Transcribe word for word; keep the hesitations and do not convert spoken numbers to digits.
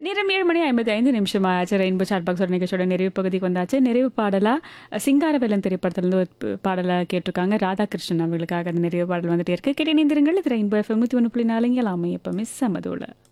நேரம் ஏழு மணி ஐம்பத்தி ஐந்து நிமிஷம் ஆச்சு. ரெயின்போ சாட் பாக்ஸோட நிகழ்ச்சியோட நிறைவு பகுதிக்கு வந்தாச்சு. நிறைவு பாடலா சிங்காரவேலன் திரைப்படத்துலேருந்து ஒரு ப- பாடலை கேட்டிருக்காங்க ராதாகிருஷ்ணன் அவர்களுக்காக. அந்த நிறைவு பாடல் வந்துட்டே இருக்கு. கேட்டு இணைந்திருங்கள். இது ரெயின்போ எஃப்எம் நூற்றி ஒன்று புள்ளி நாலுங்க எல்லாமே எப்பவுமே சமதோல.